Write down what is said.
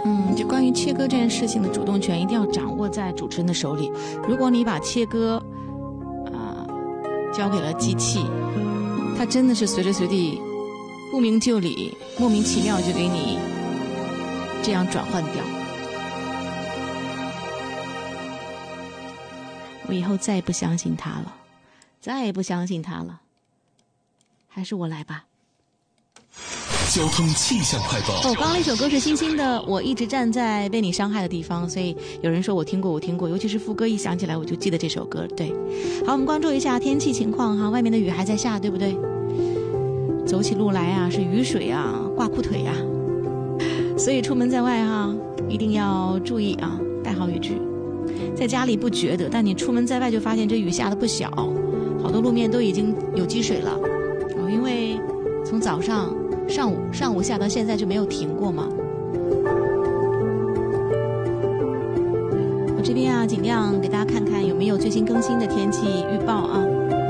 就关于切割这件事情的主动权一定要掌握在主持人的手里。如果你把切割交给了机器，它真的是随时随地不明就里莫名其妙就给你这样转换掉。我以后再也不相信他了，再也不相信他了，还是我来吧。 交通气象快报。 刚刚那首歌是星星的《我一直站在被你伤害的地方》，所以有人说我听过，尤其是副歌一响起来我就记得这首歌。对，好，我们关注一下天气情况哈，外面的雨还在下，对不对？走起路来啊是雨水啊，挂裤腿啊，所以出门在外哈一定要注意啊，带好雨具。在家里不觉得，但你出门在外就发现这雨下的不小，好多路面都已经有积水了。因为从早上上午下到现在就没有停过嘛。我这边啊尽量给大家看看有没有最新更新的天气预报啊。